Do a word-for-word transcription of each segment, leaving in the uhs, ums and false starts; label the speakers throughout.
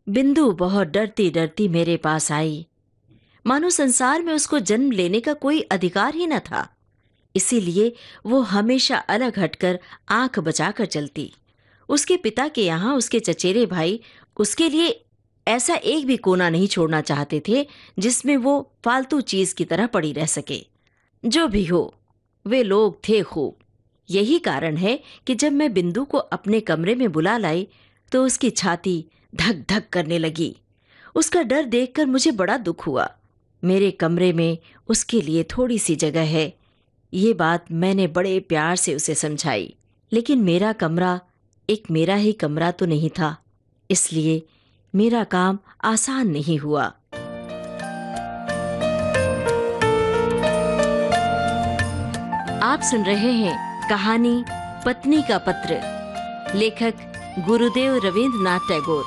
Speaker 1: बिंदु बहुत डरती डरती मेरे पास आई, मानो संसार में उसको जन्म लेने का कोई अधिकार ही न था। इसीलिए वो हमेशा अलग हटकर आंख बचाकर चलती। उसके पिता के यहाँ उसके चचेरे भाई उसके लिए ऐसा एक भी कोना नहीं छोड़ना चाहते थे जिसमें वो फालतू चीज की तरह पड़ी रह सके। जो भी हो, वे लोग थे खूब। यही कारण है कि जब मैं बिंदु को अपने कमरे में बुला लाई तो उसकी छाती धक धक करने लगी। उसका डर देखकर मुझे बड़ा दुख हुआ। मेरे कमरे में उसके लिए थोड़ी सी जगह है, ये बात मैंने बड़े प्यार से उसे समझाई। लेकिन मेरा कमरा एक मेरा ही कमरा तो नहीं था, इसलिए मेरा काम आसान नहीं हुआ। आप सुन रहे हैं कहानी पत्नी का पत्र, लेखक गुरुदेव रवींद्रनाथ टैगोर।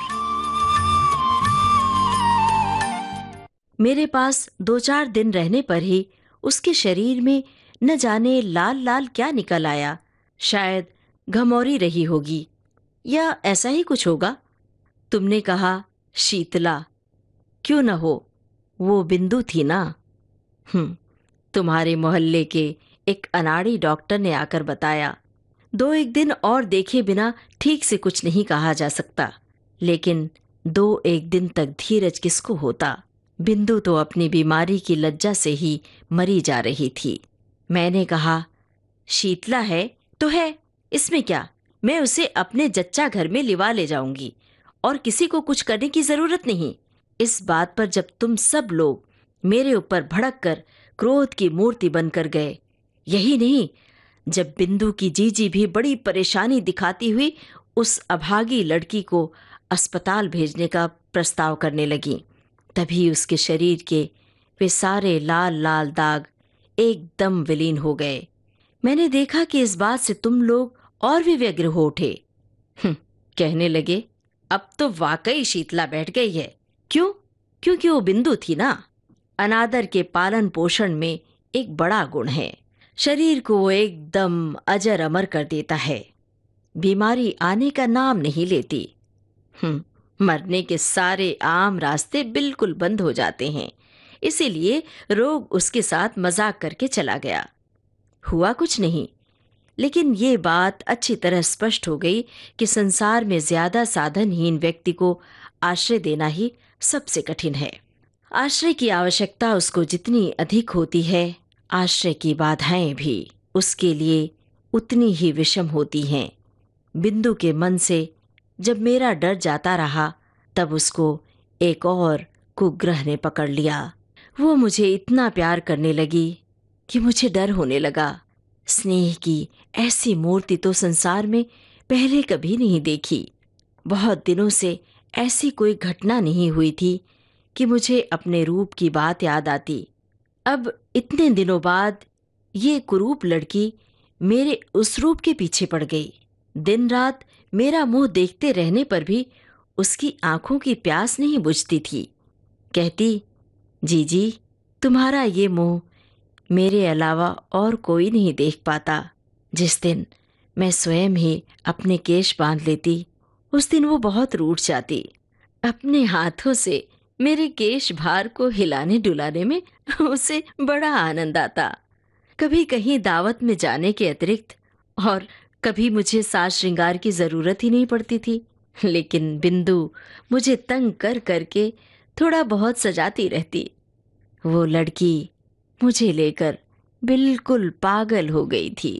Speaker 1: मेरे पास दो चार दिन रहने पर ही उसके शरीर में न जाने लाल लाल क्या निकल आया। शायद घमौरी रही होगी या ऐसा ही कुछ होगा। तुमने कहा शीतला, क्यों न हो, वो बिंदु थी ना। हम्म तुम्हारे मोहल्ले के एक अनाड़ी डॉक्टर ने आकर बताया। दो एक दिन और देखे बिना ठीक से कुछ नहीं कहा जा सकता, लेकिन दो एक दिन तक धीरज किसको होता। बिंदु तो अपनी बीमारी की लज्जा से ही मरी जा रही थी। मैंने कहा, शीतला है तो है, इसमें क्या, मैं उसे अपने जच्चा घर में लिवा ले जाऊंगी और किसी को कुछ करने की जरूरत नहीं। इस बात पर जब तुम सब लोग मेरे ऊपर भड़क कर क्रोध की मूर्ति बनकर गए, यही नहीं, जब बिंदु की जीजी भी बड़ी परेशानी दिखाती हुई उस अभागी लड़की को अस्पताल भेजने का प्रस्ताव करने लगी, तभी उसके शरीर के वे सारे लाल लाल दाग एकदम विलीन हो गए। मैंने देखा कि इस बात से तुम लोग और भी व्यग्र हो उठे। हम्म, कहने लगे, अब तो वाकई शीतला बैठ गई है। क्यों? क्योंकि वो बिंदु थी ना। अनादर के पालन पोषण में एक बड़ा गुण है, शरीर को वो एकदम अजर अमर कर देता है। बीमारी आने का नाम नहीं लेती। हम्म मरने के सारे आम रास्ते बिल्कुल बंद हो जाते हैं। इसीलिए रोग उसके साथ मजाक करके चला गया। हुआ कुछ नहीं, लेकिन ये बात अच्छी तरह स्पष्ट हो गई कि संसार में ज्यादा साधनहीन व्यक्ति को आश्रय देना ही सबसे कठिन है। आश्रय की आवश्यकता उसको जितनी अधिक होती है, आश्रय की बाधाएं भी उसके लिए उतनी ही विषम होती हैं। बिंदु के मन से जब मेरा डर जाता रहा, तब उसको एक और कुग्रह ने पकड़ लिया। वो मुझे इतना प्यार करने लगी कि मुझे डर होने लगा। स्नेह की ऐसी मूर्ति तो संसार में पहले कभी नहीं देखी। बहुत दिनों से ऐसी कोई घटना नहीं हुई थी कि मुझे अपने रूप की बात याद आती। अब इतने दिनों बाद ये कुरूप लड़की मेरे उस रूप के पीछे पड़ गई। दिन रात मेरा मुंह देखते रहने पर भी उसकी आंखों की प्यास नहीं बुझती थी। कहती, जीजी, तुम्हारा ये मुंह मेरे अलावा और कोई नहीं देख पाता। जिस दिन मैं स्वयं ही अपने केश बांध लेती, उस दिन वो बहुत रूठ जाती। अपने हाथों से मेरे केश भार को हिलाने डुलाने में उसे बड़ा आनंद आता। कभी कहीं दावत में जाने के अतिरिक्त और कभी मुझे साज श्रृंगार की जरूरत ही नहीं पड़ती थी, लेकिन बिंदु मुझे तंग कर करके थोड़ा बहुत सजाती रहती। वो लड़की मुझे लेकर बिल्कुल पागल हो गई थी।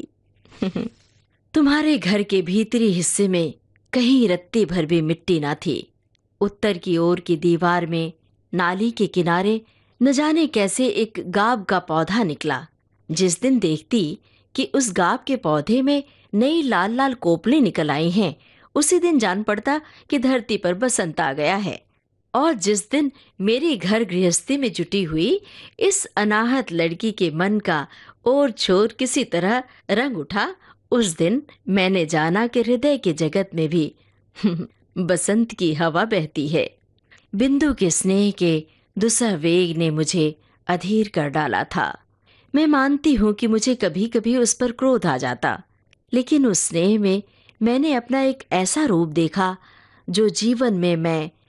Speaker 1: तुम्हारे घर के भीतरी हिस्से में कहीं रत्ती भर भी मिट्टी ना थी। उत्तर की ओर की दीवार में नाली के किनारे न जाने कैसे एक गाब का पौधा निकला। जिस दिन देखती कि उस गाब के पौधे में नई लाल लाल कोपलें निकल आई हैं, उसी दिन जान पड़ता कि धरती पर बसंत आ गया है। और जिस दिन मेरी घर गृहस्थी में जुटी हुई इस अनाहत लड़की के मन का ओर छोर किसी तरह रंग उठा, उस दिन मैंने जाना कि हृदय के जगत में भी बसंत की हवा बहती है। बिंदु के स्नेह के दुसह वेग ने मुझे अधीर कर डाला था। मैं मानती हूँ कि मुझे कभी कभी उस पर क्रोध आ जाता, लेकिन उस स्नेह में मैंने अपना एक ऐसा रूप देखा जो जीवन में मैं